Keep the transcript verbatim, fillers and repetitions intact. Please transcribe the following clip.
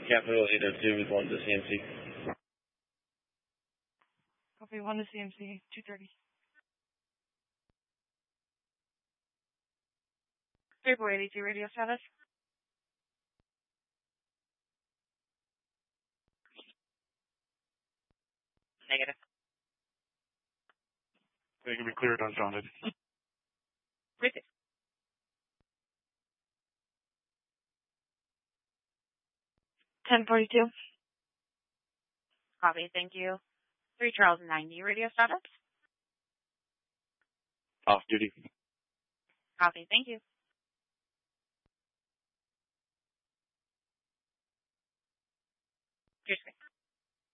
Capital eight oh two with one to C M C. Copy one to C M C, two thirty. three four eighty-two radio status. Negative. They can be cleared unfounded. Receive. ten forty-two. Copy, thank you. three Charles ninety radio status. Off duty. Copy, thank you.